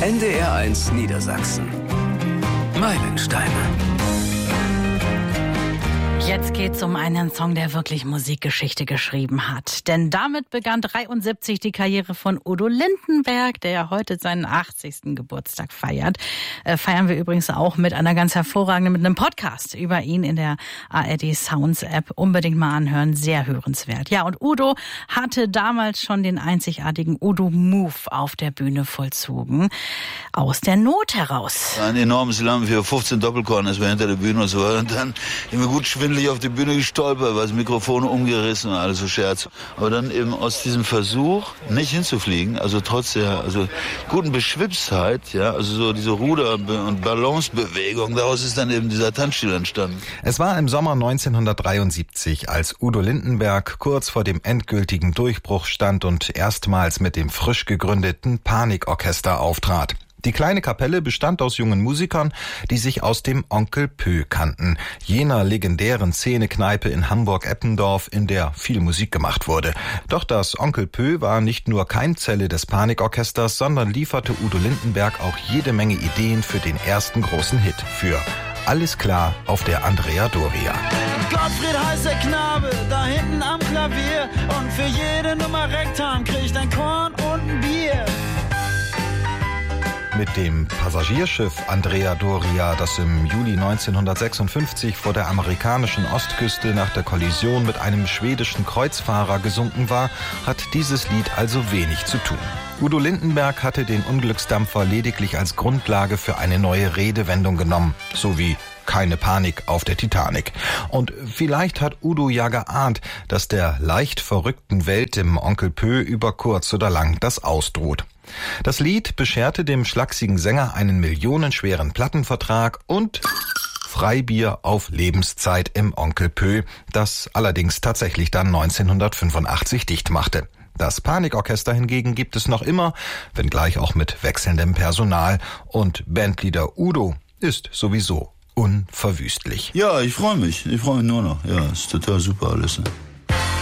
NDR1 Niedersachsen. Meilensteine. Jetzt geht's um einen Song, der wirklich Musikgeschichte geschrieben hat. Denn damit begann 1973 die Karriere von Udo Lindenberg, der ja heute seinen 80. Geburtstag feiert. Feiern wir übrigens auch mit einer ganz hervorragenden, mit einem Podcast über ihn in der ARD Sounds App. Unbedingt mal anhören, sehr hörenswert. Ja, und Udo hatte damals schon den einzigartigen Udo Move auf der Bühne vollzogen. Aus der Not heraus. Ein enormes Slam für 15 Doppelkorn, das war hinter der Bühne und so. Und dann immer gut schwindelig auf die Bühne gestolpert, weil das Mikrofon umgerissen und alles so Scherz. Aber dann eben aus diesem Versuch, nicht hinzufliegen, also trotz der guten Beschwipstheit, ja, also so diese Ruder- und Balancebewegung, daraus ist dann eben dieser Tanzstil entstanden. Es war im Sommer 1973, als Udo Lindenberg kurz vor dem endgültigen Durchbruch stand und erstmals mit dem frisch gegründeten Panikorchester auftrat. Die kleine Kapelle bestand aus jungen Musikern, die sich aus dem Onkel Pö kannten, jener legendären Szenekneipe in Hamburg-Eppendorf, in der viel Musik gemacht wurde. Doch das Onkel Pö war nicht nur Keimzelle des Panikorchesters, sondern lieferte Udo Lindenberg auch jede Menge Ideen für den ersten großen Hit, für Alles klar auf der Andrea Doria. Gottfried heißt der Knabe, da hinten am Klavier, und für jede Nummer Rektam kriegt ein Korn und ein Bier. Mit dem Passagierschiff Andrea Doria, das im Juli 1956 vor der amerikanischen Ostküste nach der Kollision mit einem schwedischen Kreuzfahrer gesunken war, hat dieses Lied also wenig zu tun. Udo Lindenberg hatte den Unglücksdampfer lediglich als Grundlage für eine neue Redewendung genommen, sowie keine Panik auf der Titanic. Und vielleicht hat Udo ja geahnt, dass der leicht verrückten Welt im Onkel Pö über kurz oder lang das ausdroht. Das Lied bescherte dem schlachsigen Sänger einen millionenschweren Plattenvertrag und Freibier auf Lebenszeit im Onkel Pö, das allerdings tatsächlich dann 1985 dicht machte. Das Panikorchester hingegen gibt es noch immer, wenngleich auch mit wechselndem Personal, und Bandleader Udo ist sowieso unverwüstlich. Ja, ich freue mich nur noch. Ja, ist total super alles. Ne?